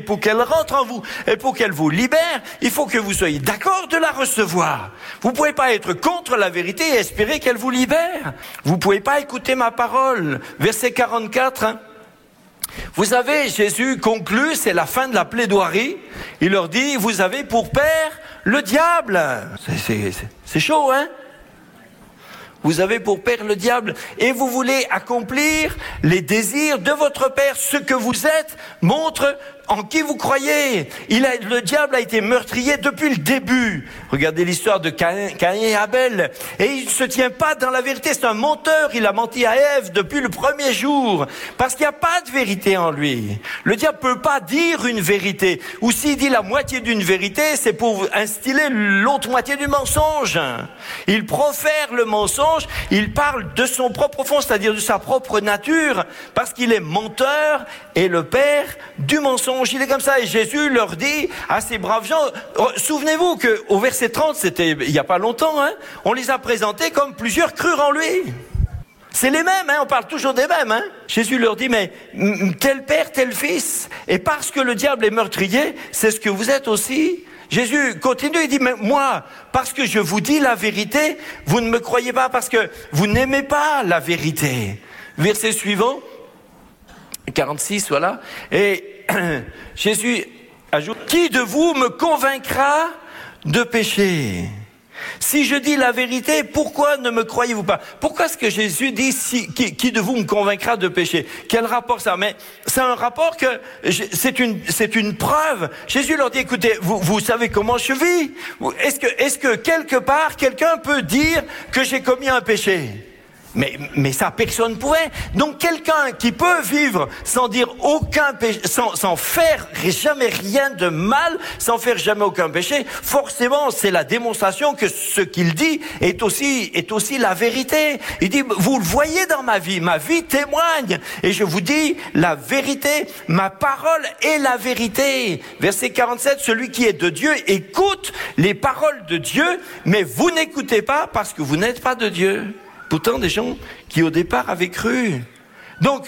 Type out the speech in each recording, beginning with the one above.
pour qu'elle rentre en vous et pour qu'elle vous libère, il faut que vous soyez d'accord de la recevoir. Vous ne pouvez pas être contre la vérité et espérer qu'elle vous libère. Vous ne pouvez pas écouter ma parole. Verset 44. Vous savez, Jésus conclut, c'est la fin de la plaidoirie. Il leur dit, vous avez pour père le diable. C'est chaud, hein? Vous avez pour père le diable et vous voulez accomplir les désirs de votre père. Ce que vous êtes montre en qui vous croyez. Le diable a été meurtrier depuis le début. Regardez l'histoire de Caïn et Abel. Et il ne se tient pas dans la vérité. C'est un menteur. Il a menti à Ève depuis le premier jour. Parce qu'il n'y a pas de vérité en lui. Le diable ne peut pas dire une vérité. Ou s'il dit la moitié d'une vérité, c'est pour instiller l'autre moitié du mensonge. Il profère le mensonge. Il parle de son propre fond, c'est-à-dire de sa propre nature. Parce qu'il est menteur et le père du mensonge. Il est comme ça. Et Jésus leur dit à ces braves gens, souvenez-vous qu'au verset 30, c'était il n'y a pas longtemps, hein, on les a présentés comme plusieurs crurent en lui. C'est les mêmes, hein, on parle toujours des mêmes. Hein. Jésus leur dit, mais tel père, tel fils. Et parce que le diable est meurtrier, c'est ce que vous êtes aussi. Jésus continue, il dit, mais moi, parce que je vous dis la vérité, vous ne me croyez pas parce que vous n'aimez pas la vérité. Verset suivant, 46, voilà. Et Jésus ajoute, qui de vous me convaincra de péché? Si je dis la vérité, pourquoi ne me croyez-vous pas? Pourquoi est-ce que Jésus dit qui de vous me convaincra de péché? Quel rapport ça? Mais c'est un rapport que c'est une preuve. Jésus leur dit, écoutez, vous savez comment je vis? Est-ce que quelque part quelqu'un peut dire que j'ai commis un péché? Mais ça, personne ne pourrait. Donc, quelqu'un qui peut vivre sans dire aucun péché, sans faire jamais rien de mal, sans faire jamais aucun péché, forcément, c'est la démonstration que ce qu'il dit est aussi la vérité. Il dit, vous le voyez dans ma vie témoigne. Et je vous dis la vérité, ma parole est la vérité. Verset 47, celui qui est de Dieu écoute les paroles de Dieu, mais vous n'écoutez pas parce que vous n'êtes pas de Dieu. Pourtant, des gens qui au départ avaient cru. Donc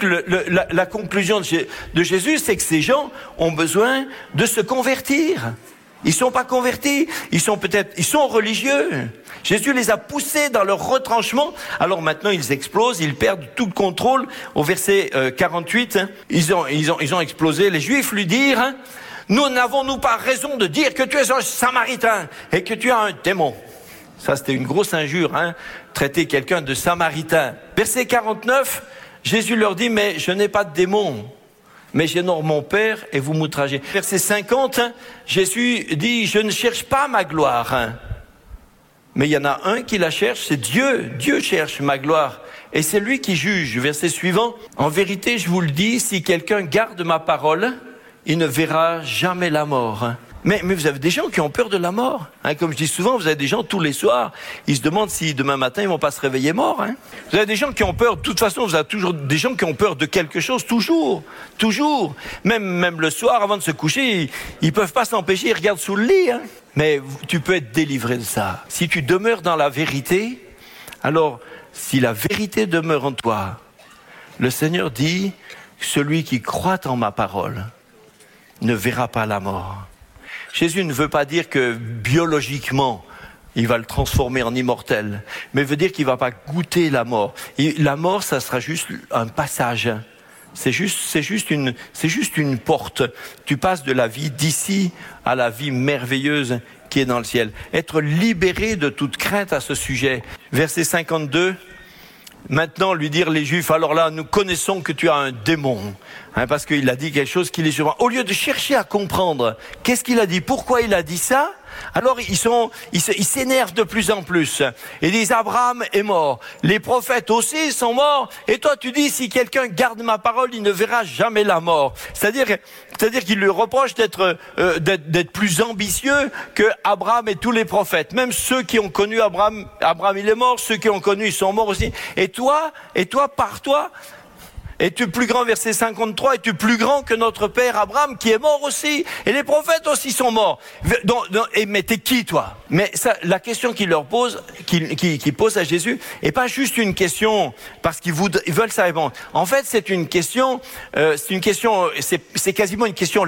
la conclusion de Jésus, c'est que ces gens ont besoin de se convertir. Ils sont pas convertis, ils sont religieux. Jésus les a poussés dans leur retranchement. Alors maintenant, ils explosent, ils perdent tout le contrôle. Au verset 48, hein, ils ont explosé. Les Juifs lui dirent, hein, nous n'avons-nous pas raison de dire que tu es un Samaritain et que tu as un démon? Ça, c'était une grosse injure, hein, traiter quelqu'un de Samaritain. Verset 49, Jésus leur dit, mais je n'ai pas de démon, mais j'honore mon Père et vous m'outragez. Verset 50, hein, Jésus dit, je ne cherche pas ma gloire, hein, mais il y en a un qui la cherche, c'est Dieu. Dieu cherche ma gloire et c'est lui qui juge. Verset suivant, en vérité, je vous le dis, si quelqu'un garde ma parole, il ne verra jamais la mort. Hein. Mais vous avez des gens qui ont peur de la mort. Hein, comme je dis souvent, vous avez des gens tous les soirs, ils se demandent si demain matin ils vont pas se réveiller morts. Hein. Vous avez des gens qui ont peur, de toute façon, vous avez toujours des gens qui ont peur de quelque chose, toujours. Même le soir, avant de se coucher, ils peuvent pas s'empêcher, ils regardent sous le lit. Hein. Mais tu peux être délivré de ça. Si tu demeures dans la vérité, alors si la vérité demeure en toi, le Seigneur dit, celui qui croit en ma parole ne verra pas la mort. Jésus ne veut pas dire que biologiquement, il va le transformer en immortel, mais veut dire qu'il va pas goûter la mort. Et la mort, ça sera juste un passage. C'est juste une porte. Tu passes de la vie d'ici à la vie merveilleuse qui est dans le ciel. Être libéré de toute crainte à ce sujet. Verset 52. Maintenant, lui dire les Juifs, alors là, nous connaissons que tu as un démon. Hein, parce qu'il a dit quelque chose qui les surprend. Au lieu de chercher à comprendre, qu'est-ce qu'il a dit? Pourquoi il a dit ça? Alors, ils s'énervent de plus en plus. Ils disent, Abraham est mort. Les prophètes aussi sont morts. Et toi, tu dis, si quelqu'un garde ma parole, il ne verra jamais la mort. C'est-à-dire qu'il lui reproche d'être plus ambitieux que Abraham et tous les prophètes. Même ceux qui ont connu Abraham, il est mort. Ceux qui ont connu, ils sont morts aussi. Et toi, par toi, es-tu plus grand, verset 53, es-tu plus grand que notre père Abraham qui est mort aussi? Et les prophètes aussi sont morts. Mais t'es qui, toi? Mais ça, la question qu'il leur pose, qu'il pose à Jésus, est pas juste une question parce qu'ils veulent sa réponse. En fait, c'est quasiment une question